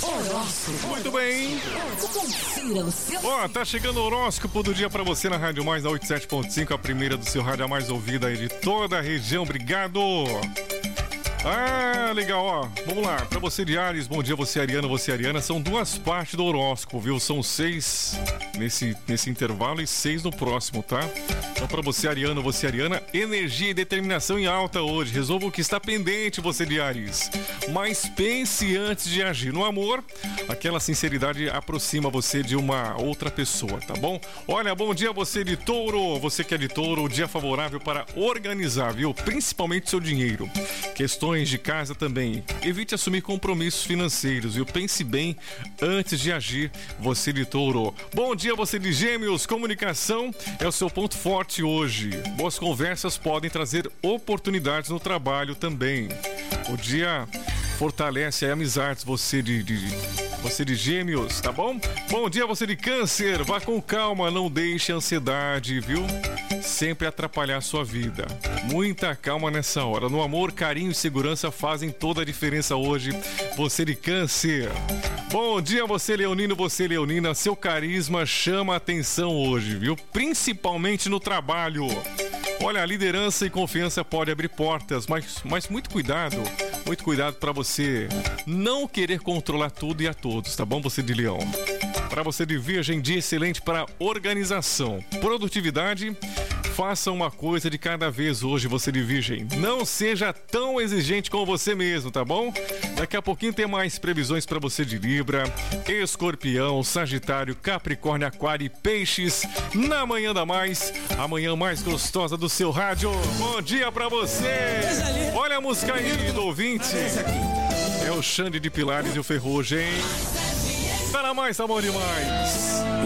Horóscopo. Muito bem. Confira o seu Ó, tá chegando o horóscopo do dia pra você na Rádio Mais, da 87.5, a primeira do seu rádio, a mais ouvida aí de toda a região. Obrigado. Ah, legal, ó. Vamos lá. Pra você de Áries, bom dia, você Ariana, você Ariana. São duas partes do horóscopo, viu? São 6 nesse intervalo e 6 no próximo, tá? Então pra você Ariana, você Ariana, energia e determinação em alta hoje. Resolva o que está pendente, você de Áries. Mas pense antes de agir. No amor, aquela sinceridade aproxima você de uma outra pessoa, tá bom? Olha, bom dia, você de Touro. Você que é de Touro, dia favorável para organizar, viu? Principalmente seu dinheiro. Questões de casa também. Evite assumir compromissos financeiros, viu? Pense bem antes de agir, você de Touro. Bom dia, você de Gêmeos. Comunicação é o seu ponto forte hoje. Boas conversas podem trazer oportunidades no trabalho também. O dia fortalece a amizades, você de Gêmeos, tá bom? Bom dia, você de Câncer. Vá com calma, não deixe a ansiedade, viu? Sempre atrapalhar a sua vida. Muita calma nessa hora. No amor, carinho e segurança fazem toda a diferença hoje, você de Câncer. Bom dia, você Leonino, você Leonina. Seu carisma chama a atenção hoje, viu? Principalmente no trabalho. Olha, a liderança e confiança pode abrir portas, mas muito cuidado para você não querer controlar tudo e a todos, tá bom, você de Leão? Para você de Virgem, dia excelente para organização, produtividade. Faça uma coisa de cada vez hoje, você de Virgem. Não seja tão exigente com você mesmo, tá bom? Daqui a pouquinho tem mais previsões para você de Libra, Escorpião, Sagitário, Capricórnio, Aquário e Peixes. Na Manhã da Mais, a manhã mais gostosa do seu rádio. Bom dia pra você! Olha a música aí do ouvinte. É o Xande de Pilares e o Ferrugem. Tá na Mais, tá bom demais.